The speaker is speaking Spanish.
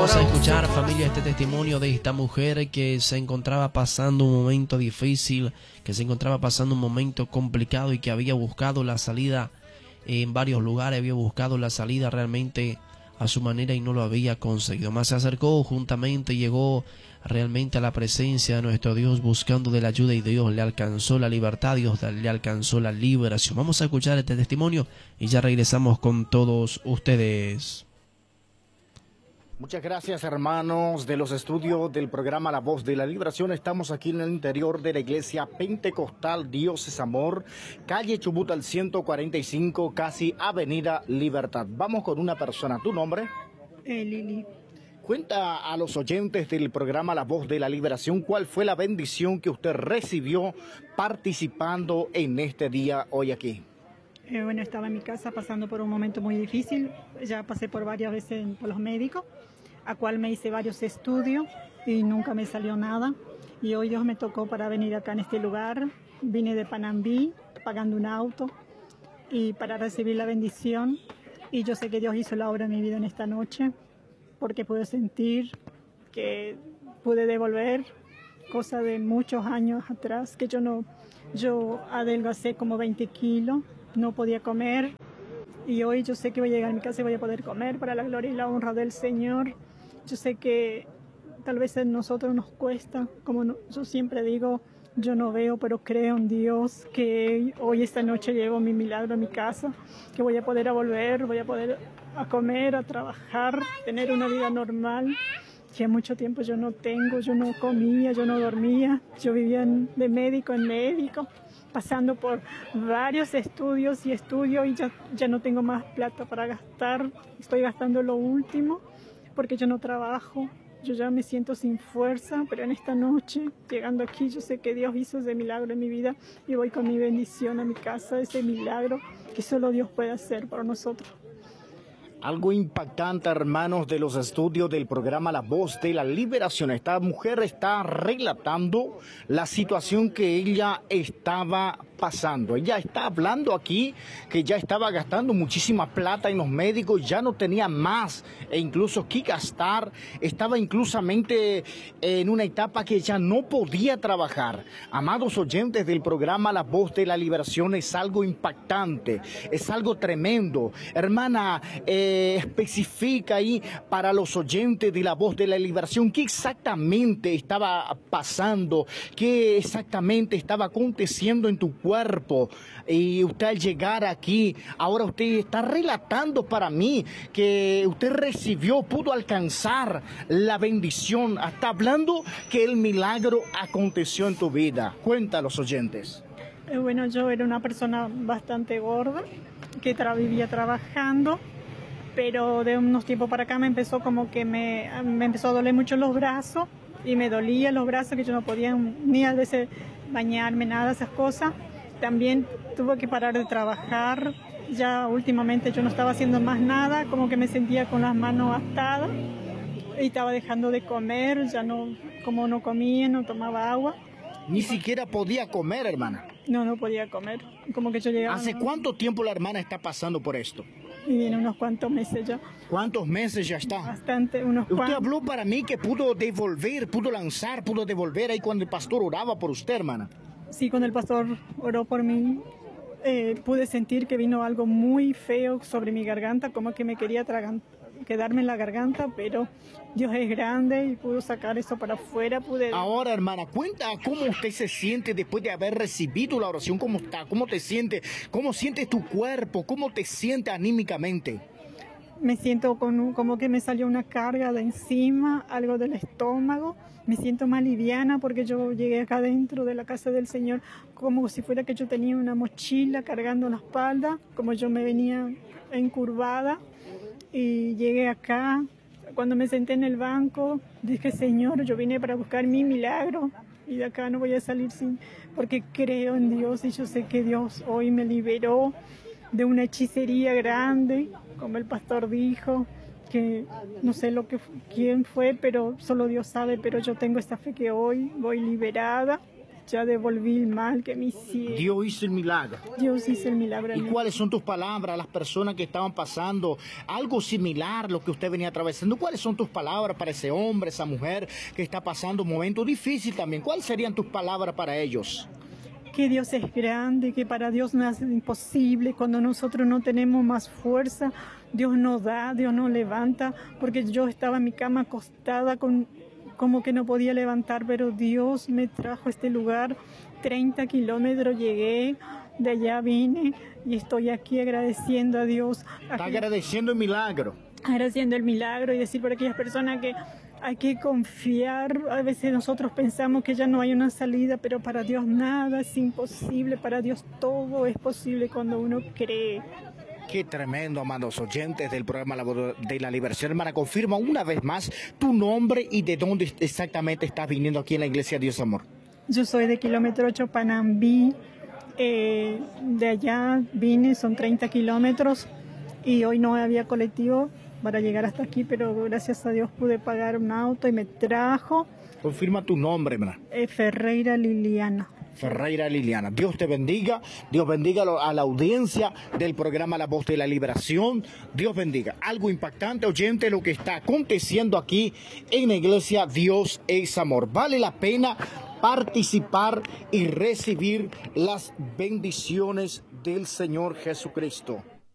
Vamos a escuchar, familia, este testimonio de esta mujer que se encontraba pasando un momento difícil, que se encontraba pasando un momento complicado y que había buscado la salida en varios lugares, había buscado la salida realmente a su manera y no lo había conseguido. Más se acercó juntamente, llegó realmente a la presencia de nuestro Dios buscando de la ayuda y Dios le alcanzó la libertad, Dios le alcanzó la liberación. Vamos a escuchar este testimonio y ya regresamos con todos ustedes. Muchas gracias, hermanos de los estudios del programa La Voz de la Liberación. Estamos aquí en el interior de la iglesia pentecostal Dios es Amor, calle Chubut al 145, casi Avenida Libertad. Vamos con una persona. ¿Tu nombre? Lili. Cuenta a los oyentes del programa La Voz de la Liberación cuál fue la bendición que usted recibió participando en este día hoy aquí. Bueno, estaba en mi casa pasando por un momento muy difícil. Ya pasé por varias veces por los médicos, a cual me hice varios estudios y nunca me salió nada. Y hoy Dios me tocó para venir acá en este lugar. Vine de Panambí, pagando un auto y para recibir la bendición. Y yo sé que Dios hizo la obra en mi vida en esta noche, porque pude sentir que pude devolver cosas de muchos años atrás, que yo adelgacé como 20 kilos. No podía comer y hoy yo sé que voy a llegar a mi casa y voy a poder comer para la gloria y la honra del Señor. Yo sé que tal vez a nosotros nos cuesta, yo siempre digo, yo no veo, pero creo en Dios que hoy esta noche llevo mi milagro a mi casa, que voy a poder volver, voy a poder a comer, a trabajar, tener una vida normal. Que mucho tiempo yo no tengo, yo no comía, yo no dormía, yo vivía de médico en médico, pasando por varios estudios y ya no tengo más plata para gastar, estoy gastando lo último porque yo no trabajo, yo ya me siento sin fuerza, pero en esta noche, llegando aquí, yo sé que Dios hizo ese milagro en mi vida y voy con mi bendición a mi casa, ese milagro que solo Dios puede hacer por nosotros. Algo impactante, hermanos, de los estudios del programa La Voz de la Liberación. Esta mujer está relatando la situación que ella estaba pasando. Ella está hablando aquí que ya estaba gastando muchísima plata en los médicos, ya no tenía más e incluso que gastar. Estaba inclusamente en una etapa que ya no podía trabajar. Amados oyentes del programa La Voz de la Liberación, es algo impactante, es algo tremendo. Hermana, especifica ahí para los oyentes de La Voz de la Liberación qué exactamente estaba pasando, qué exactamente estaba aconteciendo en tu cuerpo. Y usted al llegar aquí, ahora usted está relatando para mí que usted recibió, pudo alcanzar la bendición, está hablando que el milagro aconteció en tu vida. Cuenta a los oyentes. Bueno, yo era una persona bastante gorda que vivía trabajando, pero de unos tiempos para acá me empezó me empezó a doler mucho los brazos y me dolían los brazos que yo no podía ni a veces bañarme, nada, esas cosas. También tuve que parar de trabajar, ya últimamente yo no estaba haciendo más nada, como que me sentía con las manos atadas y estaba dejando de comer, como no comía, no tomaba agua. Ni siquiera podía comer, hermana. No podía comer, como que yo llegaba... ¿Hace cuánto tiempo la hermana está pasando por esto? Y viene unos cuantos meses ya. ¿Cuántos meses ya está? Bastante, unos cuantos. Usted habló para mí que pudo devolver, pudo lanzar, pudo devolver ahí cuando el pastor oraba por usted, hermana. Sí, cuando el pastor oró por mí, pude sentir que vino algo muy feo sobre mi garganta, como que me quería quedarme en la garganta, pero Dios es grande y pudo sacar eso para afuera. Ahora, hermana, cuenta cómo usted se siente después de haber recibido la oración, cómo está, cómo te sientes, cómo sientes tu cuerpo, cómo te sientes anímicamente. Me siento como que me salió una carga de encima, algo del estómago. Me siento más liviana porque yo llegué acá dentro de la casa del Señor como si fuera que yo tenía una mochila cargando la espalda, como yo me venía encurvada. Y llegué acá, cuando me senté en el banco, dije, Señor, yo vine para buscar mi milagro y de acá no voy a salir porque creo en Dios y yo sé que Dios hoy me liberó de una hechicería grande, como el pastor dijo, que no sé quién fue, pero solo Dios sabe, pero yo tengo esta fe que hoy voy liberada ya devolví el mal que me hicieron. Dios hizo el milagro. Dios hizo el milagro en ¿Y mí. cuáles son tus palabras a las personas que estaban pasando algo similar a lo que usted venía atravesando? ¿Cuáles son tus palabras para ese hombre, esa mujer que está pasando un momento difícil también? ¿Cuáles serían tus palabras para ellos? Que Dios es grande, que para Dios no es imposible. Cuando nosotros no tenemos más fuerza, Dios nos da, Dios nos levanta, porque yo estaba en mi cama acostada como que no podía levantar, pero Dios me trajo a este lugar, 30 kilómetros llegué, de allá vine y estoy aquí agradeciendo a Dios. Está agradeciendo el milagro. Agradeciendo el milagro y decir para aquellas personas que hay que confiar. A veces nosotros pensamos que ya no hay una salida, pero para Dios nada es imposible, para Dios todo es posible cuando uno cree. Qué tremendo, amados oyentes del programa La Voz de la Liberación. Hermana, confirma una vez más tu nombre y de dónde exactamente estás viniendo aquí en la Iglesia Dios Amor. Yo soy de kilómetro 8 Panambí, de allá vine, son 30 kilómetros y hoy no había colectivo para llegar hasta aquí, pero gracias a Dios pude pagar un auto y me trajo. Confirma tu nombre, hermana. Ferreira Liliana. Ferreira Liliana. Dios te bendiga. Dios bendiga a la audiencia del programa La Voz de la Liberación. Dios bendiga. Algo impactante, oyente, lo que está aconteciendo aquí en la iglesia Dios es Amor. Vale la pena participar y recibir las bendiciones del Señor Jesucristo.